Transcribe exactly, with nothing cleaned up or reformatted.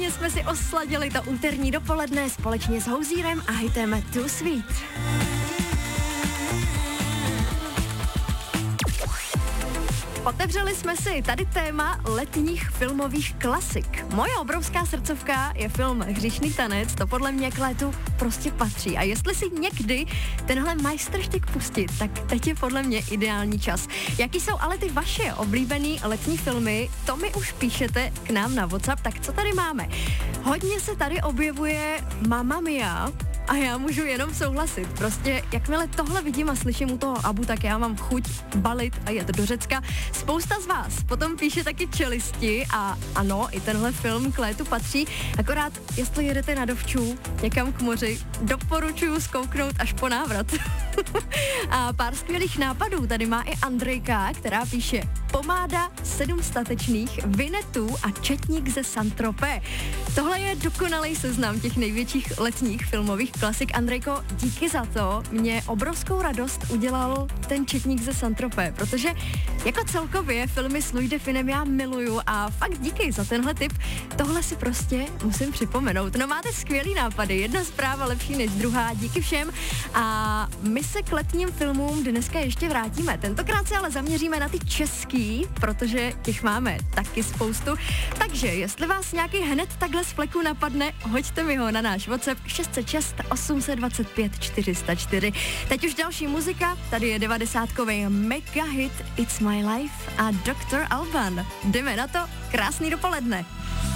Krásně jsme si osladili to úterní dopoledne společně s Houzírem a hitem Too Sweet. Otevřeli jsme si tady téma letních filmových klasik. Moje obrovská srdcovka je film Hříšný tanec, to podle mě k létu prostě patří. A jestli si někdy tenhle majstrštyk pustit, tak teď je podle mě ideální čas. Jaký jsou ale ty vaše oblíbený letní filmy, to mi už píšete k nám na WhatsApp, tak co tady máme? Hodně se tady objevuje Mamma Mia, a já můžu jenom souhlasit. Prostě jakmile tohle vidím a slyším u toho Abu, tak já mám chuť balit a jet do Řecka. Spousta z vás potom píše taky Čelisti a ano, i tenhle film k létu patří. Akorát, jestli jedete na dovčů někam k moři, doporučuju zkouknout až po návrat. A pár skvělých nápadů tady má i Andrejka, která píše Pomáda, sedm statečných, Vinetů a Četník ze Saint-Tropez. Tohle je dokonalý seznam těch největších letních filmových klasik. Andrejko, díky za to. Mě obrovskou radost udělal ten Četník ze Saint-Tropez, protože jako celkově filmy s Louis de Finem já miluju a fakt díky za tenhle tip. Tohle si prostě musím připomenout. No máte skvělý nápady, jedna zpráva lepší než druhá, díky všem a my se k letním filmům dneska ještě vrátíme. Tentokrát se ale zaměříme na ty český, protože těch máme taky spoustu. Takže jestli vás nějaký hned takhle z fleku napadne, hoďte mi ho na náš WhatsApp šest set šest osm set dvacet pět čtyři sta čtyři. Teď už další muzika, tady je devadesátkový mega hit It's My Life a doktor Alban. Jdeme na to, krásný dopoledne.